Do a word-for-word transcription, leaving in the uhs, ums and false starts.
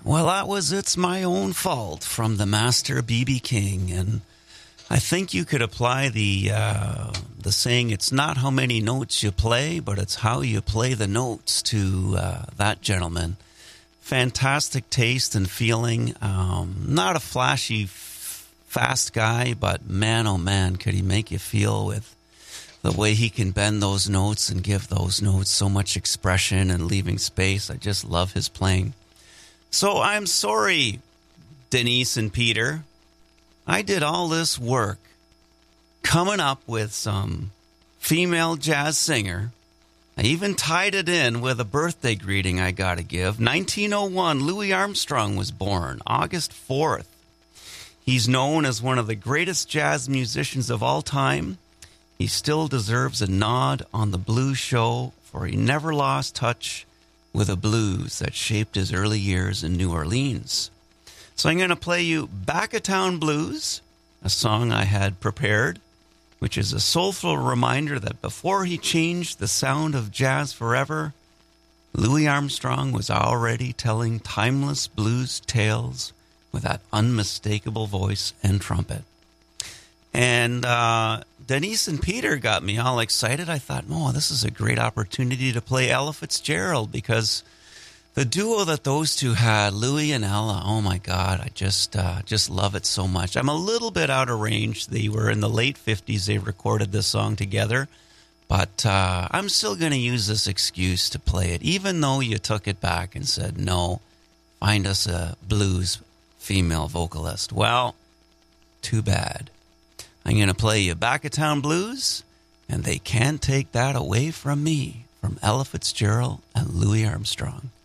Well, that was It's My Own Fault from the master B B King. And I think you could apply the uh, the saying, it's not how many notes you play, but it's how you play the notes to uh, that gentleman. Fantastic taste and feeling. Um, not a flashy, f- fast guy, but man, oh man, could he make you feel with the way he can bend those notes and give those notes so much expression and leaving space. I just love his playing. So I'm sorry, Denise and Peter. I did all this work coming up with some female jazz singer. I even tied it in with a birthday greeting I got to give. nineteen oh one, Louis Armstrong was born, August fourth. He's known as one of the greatest jazz musicians of all time. He still deserves a nod on the blues show, for he never lost touch with a blues that shaped his early years in New Orleans. So I'm going to play you Back of Town Blues, a song I had prepared, which is a soulful reminder that before he changed the sound of jazz forever, Louis Armstrong was already telling timeless blues tales with that unmistakable voice and trumpet. And uh, Denise and Peter got me all excited. I thought, oh, this is a great opportunity to play Ella Fitzgerald, because the duo that those two had, Louis and Ella, oh my God, I just uh, just love it so much. I'm a little bit out of range. They were in the late fifties. They recorded this song together. But uh, I'm still going to use this excuse to play it, even though you took it back and said, no, find us a blues female vocalist. Well, too bad. I'm going to play you Back of Town Blues, and They Can't Take That Away From Me, from Ella Fitzgerald and Louis Armstrong.